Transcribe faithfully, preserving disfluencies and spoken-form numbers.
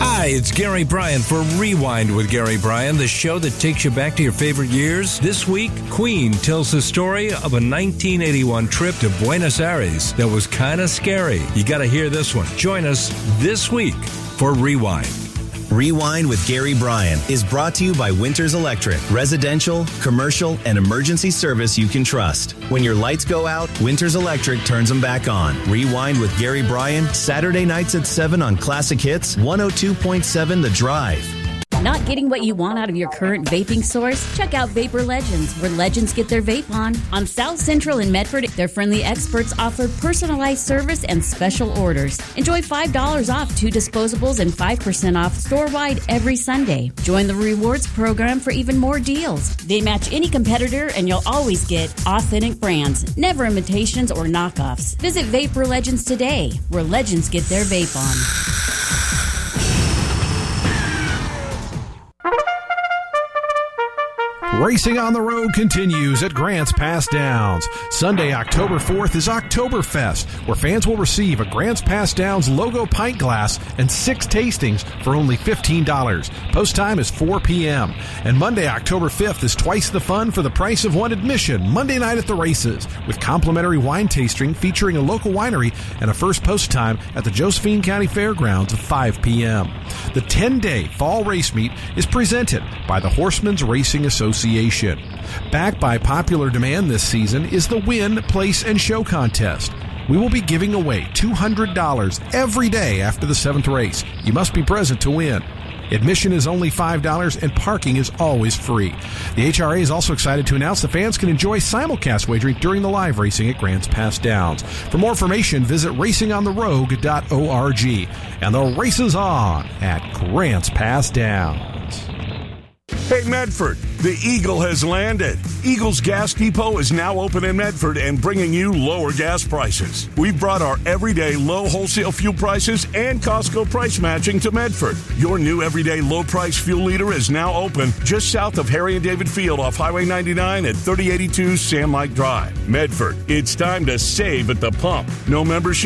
Hi, it's Gary Bryan for Rewind with Gary Bryan, the show that takes you back to your favorite years. This week, Queen tells the story of a nineteen eighty-one trip to Buenos Aires that was kind of scary. You got to hear this one. Join us this week for Rewind. Rewind with Gary Bryan is brought to you by Winters Electric, residential, commercial, and emergency service you can trust. When your lights go out, Winters Electric turns them back on. Rewind with Gary Bryan, Saturday nights at seven on Classic Hits, one oh two point seven The Drive. Not getting what you want out of your current vaping source? Check out Vapor Legends, where legends get their vape on. On South Central in Medford, their friendly experts offer personalized service and special orders. Enjoy five dollars off two disposables and five percent off store-wide every Sunday. Join the rewards program for even more deals. They match any competitor, and you'll always get authentic brands, never imitations or knockoffs. Visit Vapor Legends today, where legends get their vape on. Racing on the Road continues at Grants Pass Downs. Sunday, October fourth is Oktoberfest, where fans will receive a Grants Pass Downs logo pint glass and six tastings for only fifteen dollars. Post time is four p.m. And Monday, October fifth is twice the fun for the price of one admission, Monday night at the races, with complimentary wine tasting featuring a local winery and a first post time at the Josephine County Fairgrounds at five p.m. The ten-day fall race meet is presented by the Horsemen's Racing Association. Backed by popular demand this season is the Win, Place, and Show contest. We will be giving away two hundred dollars every day after the seventh race. You must be present to win. Admission is only five dollars and parking is always free. The H R A is also excited to announce that fans can enjoy simulcast wagering during the live racing at Grants Pass Downs. For more information, visit racing on the rogue dot org. And the race is on at Grants Pass Downs. Hey, Medford, the Eagle has landed. Eagle's Gas Depot is now open in Medford and bringing you lower gas prices. We've brought our everyday low wholesale fuel prices and Costco price matching to Medford. Your new everyday low price fuel leader is now open just south of Harry and David Field off Highway ninety-nine at thirty eighty-two Sam Lake Drive. Medford, it's time to save at the pump. No membership